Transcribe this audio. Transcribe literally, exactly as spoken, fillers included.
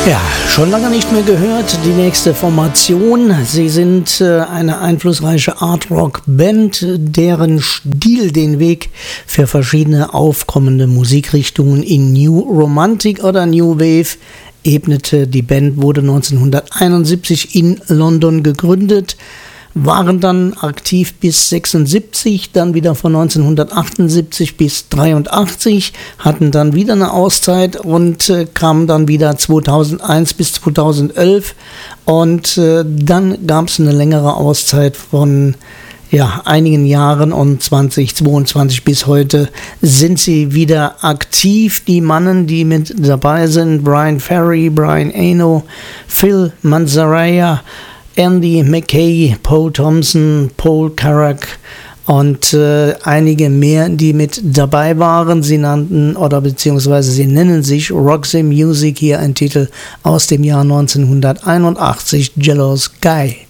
Ja, schon lange nicht mehr gehört. Die nächste Formation. Sie sind äh, eine einflussreiche Art-Rock-Band, deren Stil den Weg für verschiedene aufkommende Musikrichtungen in New Romantic oder New Wave ebnete. Die Band wurde neunzehnhunderteinundsiebzig in London gegründet, waren dann aktiv bis sechsundsiebzig, dann wieder von neunzehnhundertachtundsiebzig bis dreiundachtzig, hatten dann wieder eine Auszeit und äh, kamen dann wieder zweitausendeins bis zweitausendelf und äh, dann gab es eine längere Auszeit von ja, einigen Jahren und zweitausendzweiundzwanzig bis heute sind sie wieder aktiv. Die Mannen, die mit dabei sind, Brian Ferry, Brian Eno, Phil Manzarella, Andy McKay, Paul Thompson, Paul Carrack und äh, einige mehr, die mit dabei waren. Sie nannten oder beziehungsweise sie nennen sich Roxy Music, hier ein Titel aus dem Jahr neunzehnhunderteinundachtzig, Jealous Guy.